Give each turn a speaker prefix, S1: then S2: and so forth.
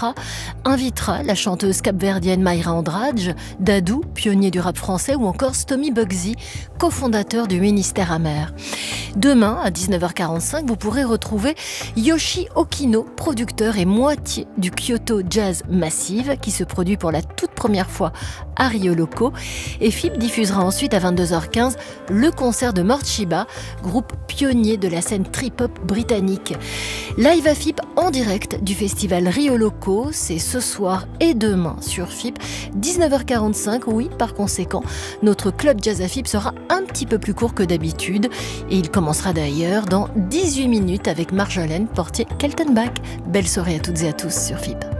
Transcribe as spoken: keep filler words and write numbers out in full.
S1: Sinatra invitera la chanteuse capverdienne Mayra Andrade, Dadou, pionnier du rap français, ou encore Stomy Bugsy, cofondateur du Ministère Amer. Demain, à dix-neuf heures quarante-cinq, vous pourrez retrouver Yoshi Okino, producteur et moitié du Kyoto Jazz Massive, qui se produit pour la toute première fois à Rio Loco. Et F I P diffusera ensuite à vingt-deux heures quinze le concert de Morchiba, groupe pionnier de la scène trip-hop britannique. Live à F I P en direct du festival Rio Loco, c'est ce soir et demain sur F I P, dix-neuf heures quarante-cinq. Oui, par conséquent, notre club jazz à F I P sera un petit peu plus court que d'habitude et il commencera d'ailleurs dans dix-huit minutes avec Marjolaine Portier-Keltenbach. Belle soirée à toutes et à tous sur F I P.